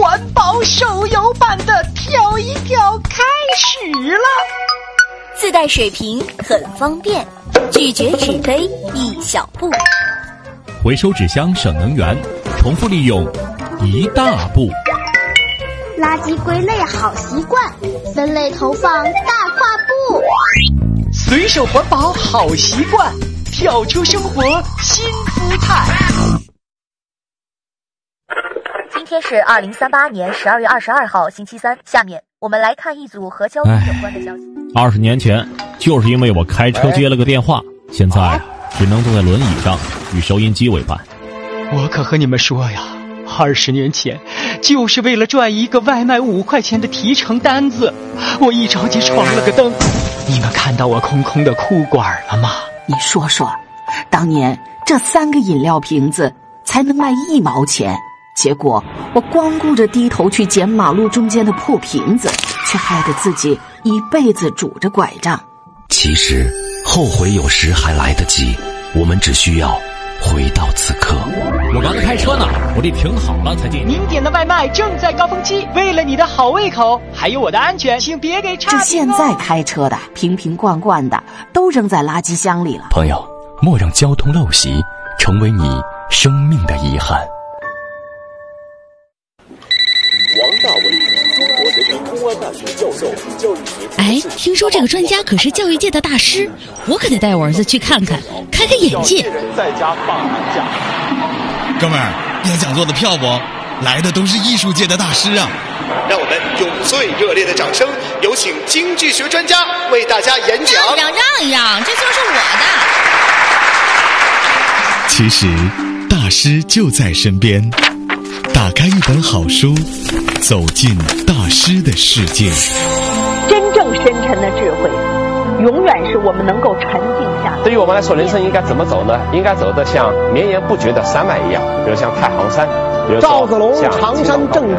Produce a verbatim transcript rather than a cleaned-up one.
环保手游版的跳一跳开始了。 自带水瓶很方便，拒绝纸杯一小步， 回收纸箱省能源，重复利用一大步。 垃圾归类好习惯，分类投放大跨步。 随手环保好习惯，跳出生活新姿态。 今天是二零三八年十二月二十二号星期三，下面我们来看一组和交通有关的消息。 二十年前，就是因为我开车接了个电话，现在只能坐在轮椅上与收音机为伴。 我可和你们说呀，二十年前就是为了赚一个外卖五块钱的提成单子，我一着急闯了个灯。你们看到我空空的裤管了吗？ 你说说，当年这三个饮料瓶子才能卖一毛钱，结果我光顾着低头去捡马路中间的破瓶子，却害得自己一辈子拄着拐杖。 其实后悔有时还来得及，我们只需要回到此刻。 我刚才开车呢，我得停好了才进。 您点的外卖正在高峰期，为了你的好胃口还有我的安全，请别给差评哦。 这现在开车的瓶瓶罐罐的都扔在垃圾箱里了。 朋友，莫让交通陋习成为你生命的遗憾。 王大伟，中国人民公安大学教授，教育学。 哎，听说这个专家可是教育界的大师，我可得带我儿子去看看，开开眼界。 在家放寒假。 哥们儿，要讲座的票不？来的都是艺术界的大师啊！ 让我们用最热烈的掌声，有请经济学专家为大家演讲。 让一让，让一让，这就是我的。其实，大师就在身边。打开一本好书，走进大师的世界。 真正深沉的智慧，永远是我们能够沉静下来。 对于我们来说，人生应该怎么走呢？应该走得像绵延不绝的山脉一样，比如像太行山，比如说像长山正